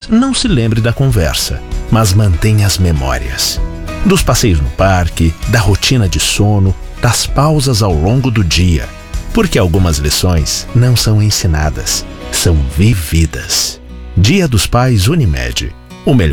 não se lembre da conversa, mas mantenha as memórias. Dos passeios no parque, da rotina de sono, das pausas ao longo do dia. Porque algumas lições não são ensinadas, são vividas. Dia dos Pais Unimed. O melhor